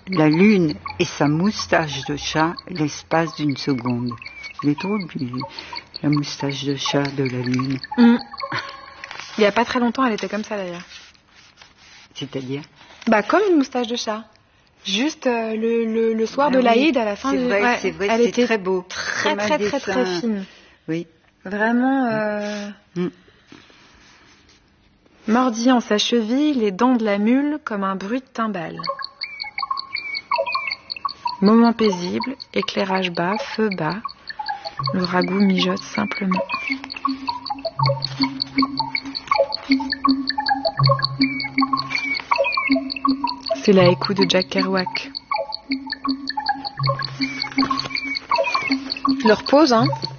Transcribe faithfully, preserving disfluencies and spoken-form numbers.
la lune et sa moustache de chat l'espace d'une seconde. Il est drôle, lui, la moustache de chat de la lune. Mmh. Il n'y a pas très longtemps, elle était comme ça d'ailleurs. C'est-à-dire ? Bah comme une moustache de chat. Juste euh, le, le, le soir ah, de l'Aïd, oui. à la fin c'est du... Vrai, ouais, c'est vrai, elle c'est était très beau. Très, très, très, très, très fine. Oui. Vraiment... Euh... Mm. Mordit en sa cheville les dents de la mule comme un bruit de timbale. Moment paisible, éclairage bas, feu bas. Le ragoût mijote simplement. C'est la haïku de Jack Kerouac. Je le repose, hein.